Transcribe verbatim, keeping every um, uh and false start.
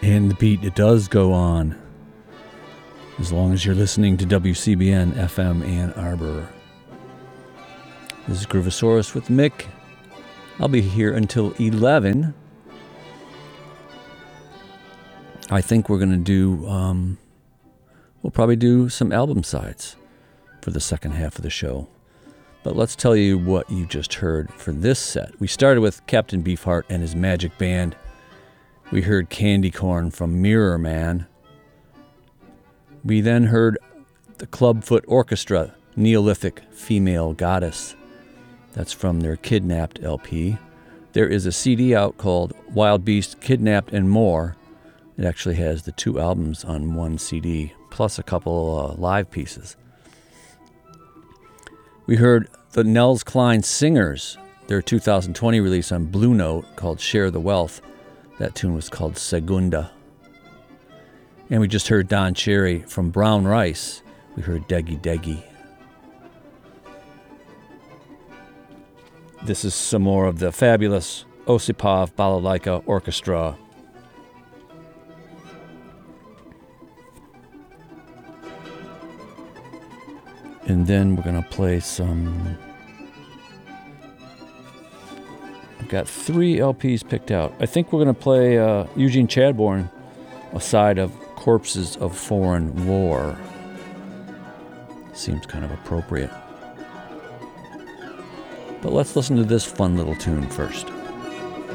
And the beat, it does go on. As long as you're listening to W C B N F M Ann Arbor. This is Groovosaurus with Mick. I'll be here until eleven. I think we're going to do, um, we'll probably do some album sides for the second half of the show. But let's tell you what you just heard for this set. We started with Captain Beefheart and his Magic Band. We heard Candy Corn from Mirror Man. We then heard the Clubfoot Orchestra, Neolithic Female Goddess. That's from their Kidnapped L P. There is a C D out called Wild Beast, Kidnapped and More. It actually has the two albums on one C D, plus a couple uh, live pieces. We heard the Nels Cline Singers, their two thousand twenty release on Blue Note called Share the Wealth. That tune was called Segunda. And we just heard Don Cherry from Brown Rice. We heard Deggy Deggy. This is some more of the fabulous Osipov Balalaika Orchestra. And then we're going to play some... I've got three L Ps picked out. I think we're going to play uh, Eugene Chadbourne, a side of Corpses of Foreign War. Seems kind of appropriate. But let's listen to this fun little tune first.